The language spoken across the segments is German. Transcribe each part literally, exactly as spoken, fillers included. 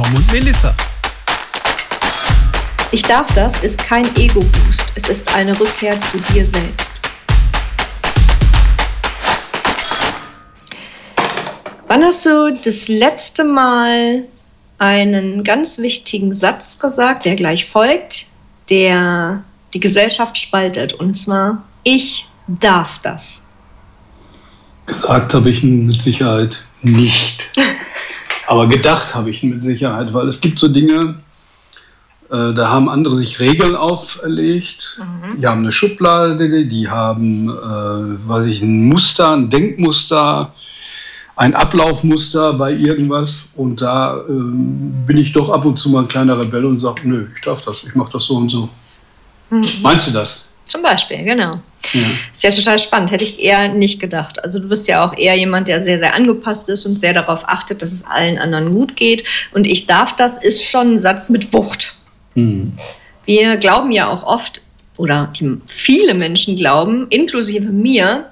Tom und Melissa. Ich darf das ist kein Ego-Boost. Es ist eine Rückkehr zu dir selbst. Wann hast du das letzte Mal einen ganz wichtigen Satz gesagt, der gleich folgt, der die Gesellschaft spaltet? Und zwar, ich darf das. Gesagt habe ich ihn mit Sicherheit nicht. Aber gedacht habe ich ihn mit Sicherheit, weil es gibt so Dinge, äh, da haben andere sich Regeln auferlegt. Mhm. Die haben eine Schublade, die haben, äh, weiß ich, ein Muster, ein Denkmuster, ein Ablaufmuster bei irgendwas. Und da äh, bin ich doch ab und zu mal ein kleiner Rebell und sage, nö, ich darf das, ich mache das so und so. Mhm. Meinst du das? Zum Beispiel, genau. Ja. Ist ja total spannend, hätte ich eher nicht gedacht. Also du bist ja auch eher jemand, der sehr, sehr angepasst ist und sehr darauf achtet, dass es allen anderen gut geht. Und ich darf das ist schon ein Satz mit Wucht. Mhm. Wir glauben ja auch oft, oder die, viele Menschen glauben, inklusive mir,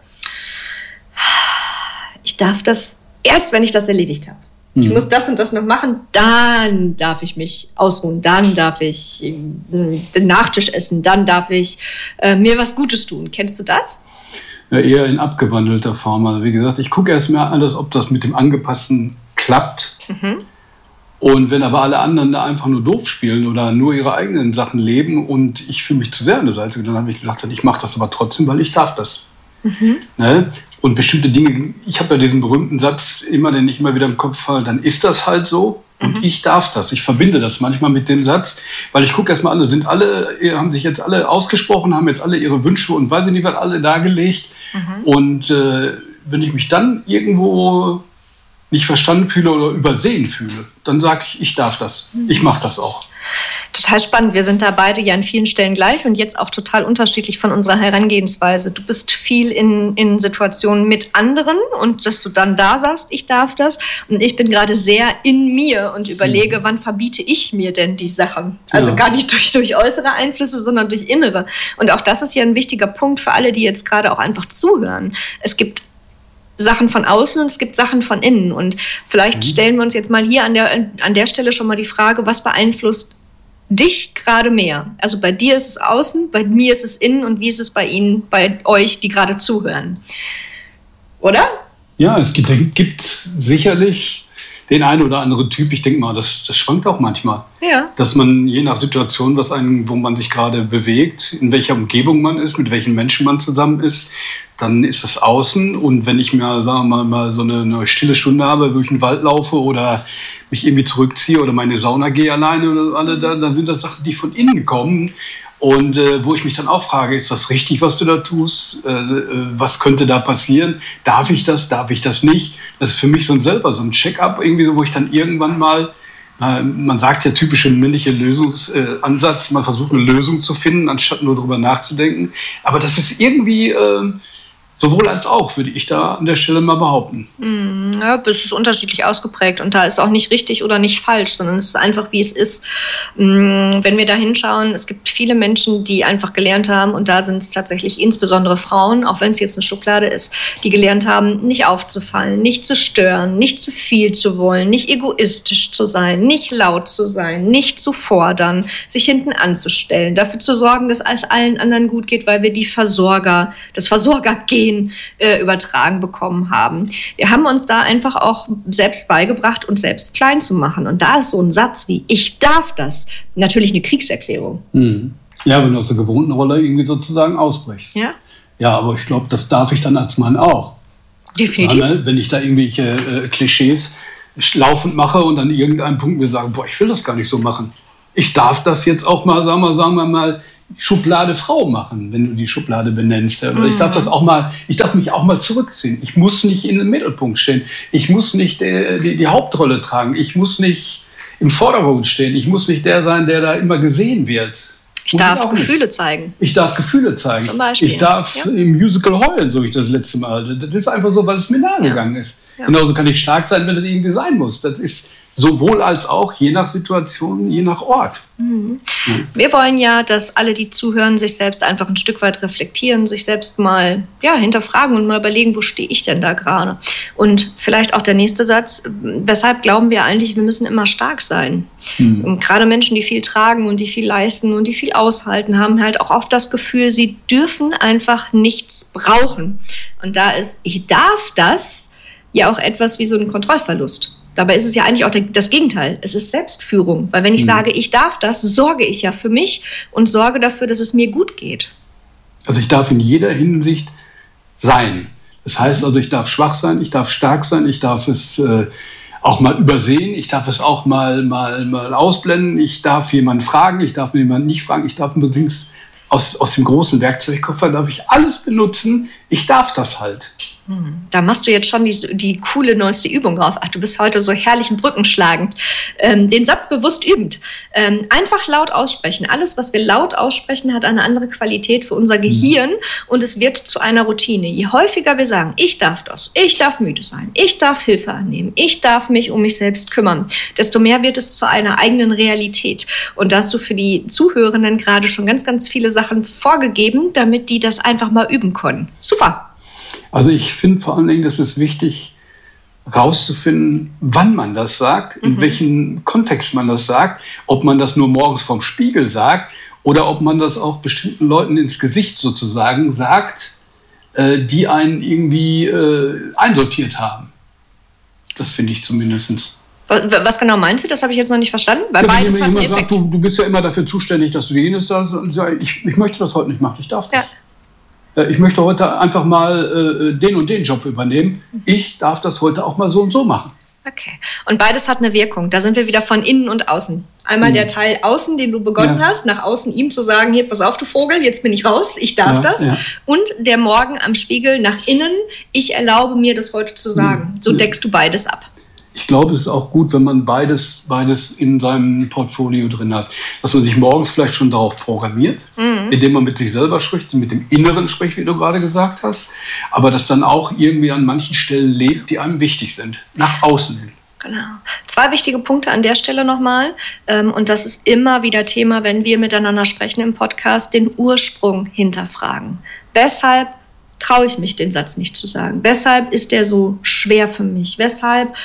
ich darf das erst, wenn ich das erledigt habe. Ich muss das und das noch machen, dann darf ich mich ausruhen, dann darf ich äh, den Nachtisch essen, dann darf ich äh, mir was Gutes tun. Kennst du das? Ja, eher in abgewandelter Form. Also wie gesagt, ich gucke erst mal alles, ob das mit dem Angepassten klappt. Mhm. Und wenn aber alle anderen da einfach nur doof spielen oder nur ihre eigenen Sachen leben und ich fühle mich zu sehr an der Seite, dann habe ich gedacht, ich mache das aber trotzdem, weil ich darf das. Mhm. Ne? Und bestimmte Dinge, ich habe ja diesen berühmten Satz immer, den ich immer wieder im Kopf habe, dann ist das halt so und mhm. ich darf das. Ich verbinde das manchmal mit dem Satz, weil ich gucke erstmal an, sind alle, haben sich jetzt alle ausgesprochen, haben jetzt alle ihre Wünsche und weiß ich nicht, was alle dargelegt. Mhm. Und äh, wenn ich mich dann irgendwo nicht verstanden fühle oder übersehen fühle, dann sage ich, ich darf das. Mhm. Ich mache das auch. Total spannend. Wir sind da beide ja an vielen Stellen gleich und jetzt auch total unterschiedlich von unserer Herangehensweise. Du bist viel in, in Situationen mit anderen und dass du dann da sagst, ich darf das. Und ich bin gerade sehr in mir und überlege, wann verbiete ich mir denn die Sachen? Also ja. gar nicht durch, durch äußere Einflüsse, sondern durch innere. Und auch das ist ja ein wichtiger Punkt für alle, die jetzt gerade auch einfach zuhören. Es gibt Sachen von außen und es gibt Sachen von innen. Und vielleicht mhm. stellen wir uns jetzt mal hier an der, an der Stelle schon mal die Frage, was beeinflusst dich gerade mehr? Also bei dir ist es außen, bei mir ist es innen und wie ist es bei Ihnen, bei euch, die gerade zuhören? Oder? Ja, es gibt, gibt sicherlich den einen oder anderen Typ, ich denke mal, das, das schwankt auch manchmal. Ja. Dass man je nach Situation, was einen, wo man sich gerade bewegt, in welcher Umgebung man ist, mit welchen Menschen man zusammen ist, dann ist es außen. Und wenn ich mir, sagen wir mal, mal so eine, eine stille Stunde habe, wo ich in den Wald laufe oder mich irgendwie zurückziehe oder meine Sauna gehe alleine oder alle, dann, dann sind das Sachen, die von innen kommen. Und äh, wo ich mich dann auch frage, ist das richtig, was du da tust? Äh, äh, was könnte da passieren? Darf ich das? Darf ich das nicht? Das ist für mich so ein selber so ein Check-up, irgendwie so, wo ich dann irgendwann mal, äh, man sagt ja typische männliche Lösungsansatz, äh, man versucht eine Lösung zu finden, anstatt nur darüber nachzudenken. Aber das ist irgendwie äh, sowohl als auch, würde ich da an der Stelle mal behaupten. Ja, es ist unterschiedlich ausgeprägt und da ist auch nicht richtig oder nicht falsch, sondern es ist einfach, wie es ist. Wenn wir da hinschauen, es gibt viele Menschen, die einfach gelernt haben, und da sind es tatsächlich insbesondere Frauen, auch wenn es jetzt eine Schublade ist, die gelernt haben, nicht aufzufallen, nicht zu stören, nicht zu viel zu wollen, nicht egoistisch zu sein, nicht laut zu sein, nicht zu fordern, sich hinten anzustellen, dafür zu sorgen, dass es allen anderen gut geht, weil wir die Versorger, das Versorgergehen äh, übertragen bekommen haben. Wir haben uns da einfach auch selbst beigebracht, uns selbst klein zu machen. Und da ist so ein Satz wie, ich darf das, natürlich eine Kriegserklärung. Mhm. Ja, wenn du aus der gewohnten Rolle irgendwie sozusagen ausbrichst. Ja. Ja, aber ich glaube, das darf ich dann als Mann auch. Definitiv. Ja, wenn ich da irgendwelche äh, Klischees laufend mache und an irgendeinem Punkt mir sagen, boah, ich will das gar nicht so machen. Ich darf das jetzt auch mal, sagen wir, sagen wir mal, Schublade Frau machen, wenn du die Schublade benennst. Mhm. Ich darf das auch mal, ich darf mich auch mal zurückziehen. Ich muss nicht in den Mittelpunkt stehen. Ich muss nicht die, die, die Hauptrolle tragen. Ich muss nicht im Vordergrund stehen. Ich muss nicht der sein, der da immer gesehen wird. Ich muss darf ich Gefühle nicht. zeigen. Ich darf Gefühle zeigen. Zum Beispiel. Ich darf ja. im Musical heulen, so wie ich das letzte Mal. Das ist einfach so, weil es mir nahe gegangen ist. Ja. Genauso kann ich stark sein, wenn es irgendwie sein muss. Das ist sowohl als auch, je nach Situation, je nach Ort. Mhm. Mhm. Wir wollen ja, dass alle, die zuhören, sich selbst einfach ein Stück weit reflektieren, sich selbst mal ja, hinterfragen und mal überlegen, wo stehe ich denn da gerade? Und vielleicht auch der nächste Satz, weshalb glauben wir eigentlich, wir müssen immer stark sein? Mhm. Und gerade Menschen, die viel tragen und die viel leisten und die viel aushalten, haben halt auch oft das Gefühl, sie dürfen einfach nichts brauchen. Und da ist, ich darf das, ja auch etwas wie so ein Kontrollverlust. Dabei ist es ja eigentlich auch das Gegenteil. Es ist Selbstführung. Weil wenn ich mhm. sage, ich darf das, sorge ich ja für mich und sorge dafür, dass es mir gut geht. Also ich darf in jeder Hinsicht sein. Das heißt also, ich darf schwach sein, ich darf stark sein, ich darf es äh, auch mal übersehen, ich darf es auch mal, mal, mal ausblenden, ich darf jemanden fragen, ich darf jemanden nicht fragen, ich darf übrigens aus, aus dem großen Werkzeugkoffer darf ich alles benutzen, ich darf das halt. Da machst du jetzt schon die, die coole neueste Übung drauf. Ach, du bist heute so herrlich im Brücken schlagend. Ähm, den Satz bewusst übend. Ähm, einfach laut aussprechen. Alles, was wir laut aussprechen, hat eine andere Qualität für unser Gehirn und es wird zu einer Routine. Je häufiger wir sagen, ich darf das, ich darf müde sein, ich darf Hilfe annehmen, ich darf mich um mich selbst kümmern, desto mehr wird es zu einer eigenen Realität. Und da hast du für die Zuhörenden gerade schon ganz, ganz viele Sachen vorgegeben, damit die das einfach mal üben können. Super. Also ich finde vor allen Dingen, das ist wichtig, rauszufinden, wann man das sagt, in mhm. welchem Kontext man das sagt, ob man das nur morgens vorm Spiegel sagt oder ob man das auch bestimmten Leuten ins Gesicht sozusagen sagt, äh, die einen irgendwie äh, einsortiert haben. Das finde ich zumindest. Was, was genau meinst du? Das habe ich jetzt noch nicht verstanden. Weil ja, beides hat einen Effekt. Sagt, du, du bist ja immer dafür zuständig, dass du jenes sagst. Ich, ich möchte das heute nicht machen, ich darf das. Ja. Ich möchte heute einfach mal äh, den und den Job übernehmen. Ich darf das heute auch mal so und so machen. Okay. Und beides hat eine Wirkung. Da sind wir wieder von innen und außen. Einmal mhm. der Teil außen, den du begonnen ja. hast, nach außen ihm zu sagen, hier, pass auf, du Vogel, jetzt bin ich raus, ich darf ja, das. Ja. Und der Morgen am Spiegel nach innen, ich erlaube mir, das heute zu sagen. Mhm. So deckst du beides ab. Ich glaube, es ist auch gut, wenn man beides, beides in seinem Portfolio drin hat. Dass man sich morgens vielleicht schon darauf programmiert, mhm. indem man mit sich selber spricht, mit dem Inneren spricht, wie du gerade gesagt hast. Aber das dann auch irgendwie an manchen Stellen lebt, die einem wichtig sind, nach außen hin. Genau. Zwei wichtige Punkte an der Stelle nochmal. Und das ist immer wieder Thema, wenn wir miteinander sprechen im Podcast, den Ursprung hinterfragen. Weshalb traue ich mich, den Satz nicht zu sagen? Weshalb ist der so schwer für mich? Weshalb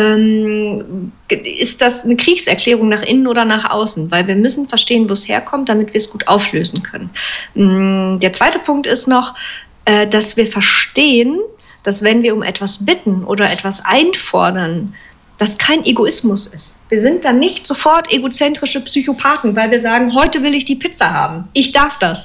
ähm, ist das eine Kriegserklärung nach innen oder nach außen? Weil wir müssen verstehen, wo es herkommt, damit wir es gut auflösen können. Der zweite Punkt ist noch, äh, dass wir verstehen, dass wenn wir um etwas bitten oder etwas einfordern, das kein Egoismus ist. Wir sind dann nicht sofort egozentrische Psychopathen, weil wir sagen, heute will ich die Pizza haben. Ich darf das.